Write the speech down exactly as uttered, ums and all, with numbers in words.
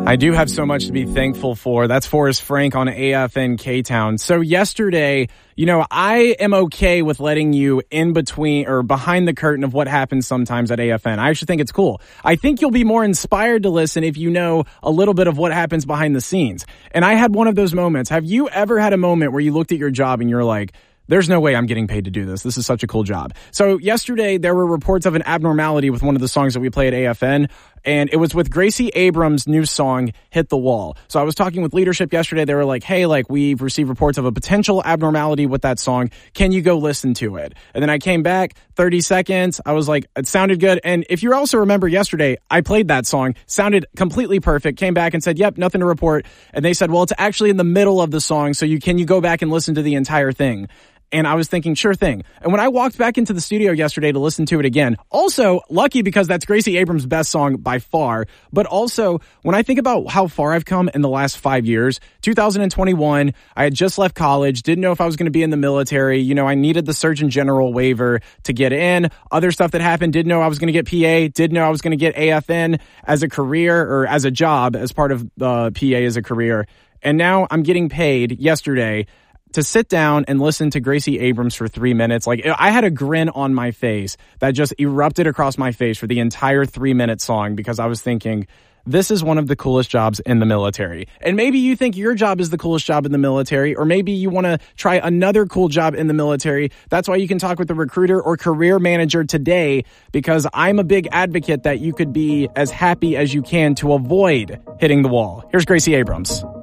I do have so much to be thankful for. That's Forrest Frank on A F N K-Town. So yesterday, you know, I am okay with letting you in between or behind the curtain of what happens sometimes at A F N. I actually think it's cool. I think you'll be more inspired to listen if you know a little bit of what happens behind the scenes. And I had one of those moments. Have you ever had a moment where you looked at your job and you're like, there's no way I'm getting paid to do this. This is such a cool job. So yesterday, there were reports of an abnormality with one of the songs that we play at A F N, and it was with Gracie Abrams' new song, Hit the Wall. So I was talking with leadership yesterday. They were like, hey, like, we've received reports of a potential abnormality with that song. Can you go listen to it? And then I came back, thirty seconds. I was like, it sounded good. And if you also remember yesterday, I played that song, sounded completely perfect, came back and said, yep, nothing to report. And they said, well, it's actually in the middle of the song, so you can you go back and listen to the entire thing? And I was thinking, sure thing. And when I walked back into the studio yesterday to listen to it again, also lucky because that's Gracie Abrams' best song by far. But also when I think about how far I've come in the last five years, two thousand twenty-one, I had just left college, didn't know if I was going to be in the military. You know, I needed the Surgeon General waiver to get in. Other stuff that happened, didn't know I was going to get P A, didn't know I was going to get A F N as a career or as a job as part of the P A as a career. And now I'm getting paid yesterday to sit down and listen to Gracie Abrams for three minutes. Like, I had a grin on my face that just erupted across my face for the entire three-minute song because I was thinking, this is one of the coolest jobs in the military. And maybe you think your job is the coolest job in the military, or maybe you want to try another cool job in the military. That's why you can talk with the recruiter or career manager today, because I'm a big advocate that you could be as happy as you can to avoid hitting the wall. Here's Gracie Abrams.